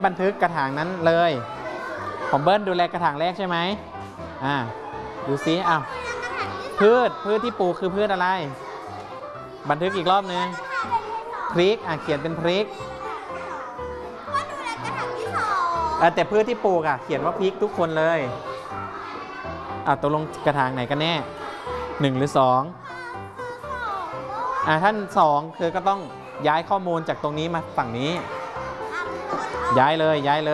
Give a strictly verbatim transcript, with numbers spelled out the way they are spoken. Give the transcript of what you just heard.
บันทึกกระถางนั้นเลยผมเบิ้ลดูแลกระถางแรกใช่ไหมอ่าดูซิอ้าวพืชพืชที่ปลูกคือพืชอะไรบันทึกอีกรอบนึงพริกอ่ะเขียนเป็นพริกแต่พืชที่ปลูกอ่ะเขียนว่าพริกทุกคนเลยอ่ะตกลงกระถางไหนกันแน่หนึ่งหรือสองอ่ะท่านสองคือก็ต้องย้ายข้อมูลจากตรงนี้มาฝั่งนี้ย้ายเลยย้ายเลย